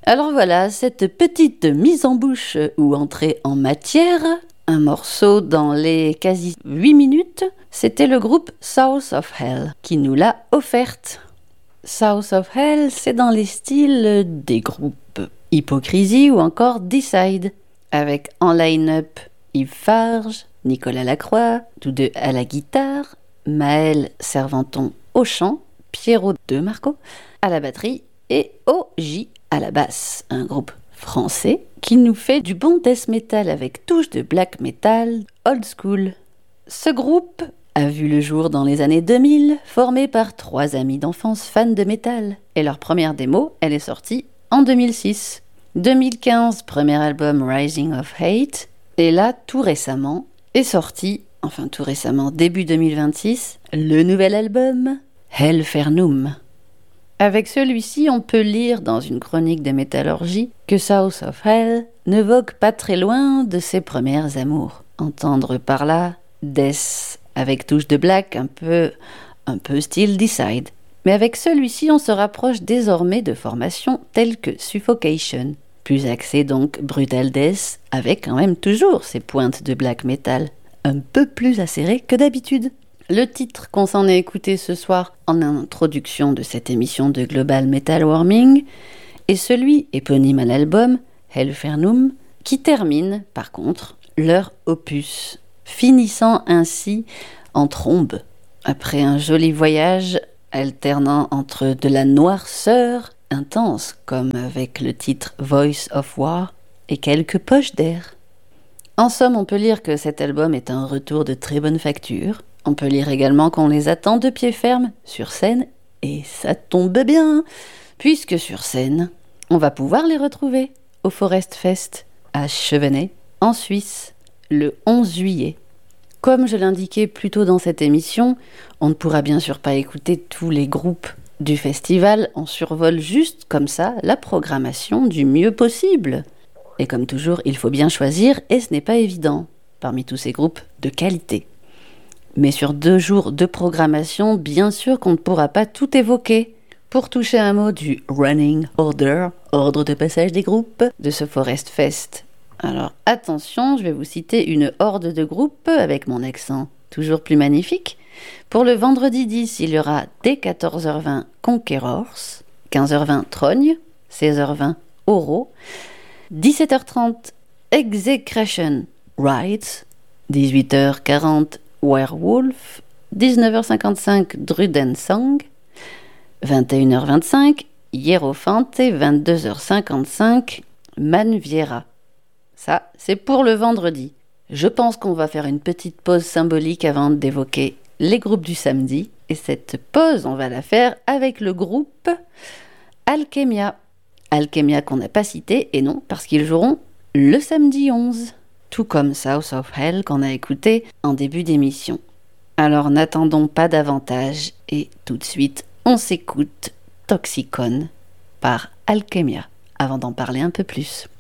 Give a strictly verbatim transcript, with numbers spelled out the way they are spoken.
Alors voilà, cette petite mise en bouche ou entrée en matière, un morceau dans les quasi huit minutes, c'était le groupe South of Hell qui nous l'a offerte. South of Hell, c'est dans les styles des groupes Hypocrisie ou encore Decide, avec en line-up Yves Farge, Nicolas Lacroix, tous deux à la guitare, Maël Serventon au chant, Pierrot de Marco à la batterie et O J à la basse, un groupe français qui nous fait du bon death metal avec touche de black metal old school. Ce groupe a vu le jour dans les années deux mille, formé par trois amis d'enfance fans de métal. Et leur première démo, elle est sortie en deux mille six. deux mille quinze, premier album Rising of Hate. Et là, tout récemment, est sorti, enfin tout récemment, début deux mille vingt-six, le nouvel album Hellfernum. Avec celui-ci, on peut lire dans une chronique de métallurgie que South of Hell ne vogue pas très loin de ses premières amours. Entendre par là death avec touche de black, un peu, un peu style Decide. Mais avec celui-ci, on se rapproche désormais de formations telles que Suffocation, plus axé donc brutal death, avec quand même toujours ses pointes de black metal, un peu plus acérées que d'habitude. Le titre qu'on s'en est écouté ce soir en introduction de cette émission de Global Metal Warming est celui éponyme à l'album, Hellfernum, qui termine, par contre, leur opus, finissant ainsi en trombe, après un joli voyage alternant entre de la noirceur intense, comme avec le titre Voice of War, et quelques poches d'air. En somme, on peut lire que cet album est un retour de très bonne facture. On peut lire également qu'on les attend de pied ferme sur scène, et ça tombe bien, puisque sur scène, on va pouvoir les retrouver au Forest Fest à Chevenay, en Suisse, le onze juillet. Comme je l'indiquais plus tôt dans cette émission, on ne pourra bien sûr pas écouter tous les groupes du festival, on survole juste comme ça la programmation du mieux possible. Et comme toujours, il faut bien choisir, et ce n'est pas évident, parmi tous ces groupes de qualité. Mais sur deux jours de programmation, bien sûr qu'on ne pourra pas tout évoquer. Pour toucher un mot du Running Order, ordre de passage des groupes, de ce Forest Fest. Alors attention, je vais vous citer une horde de groupes avec mon accent toujours plus magnifique. Pour le vendredi dix, il y aura dès quatorze heures vingt Conquerors, quinze heures vingt Trogne, seize heures vingt Oro, dix-sept heures trente Execration Rites, dix-huit heures quarante Werewolf, dix-neuf heures cinquante-cinq Drudensong, vingt et une heures vingt-cinq Hierophante, vingt-deux heures cinquante-cinq Manviera. Ça, c'est pour le vendredi. Je pense qu'on va faire une petite pause symbolique avant d'évoquer les groupes du samedi. Et cette pause, on va la faire avec le groupe Alchemia. Alchemia qu'on n'a pas cité, et non, parce qu'ils joueront le samedi onze. Tout comme South of Hell qu'on a écouté en début d'émission. Alors n'attendons pas davantage et tout de suite on s'écoute Toxicon par Alchemia avant d'en parler un peu plus.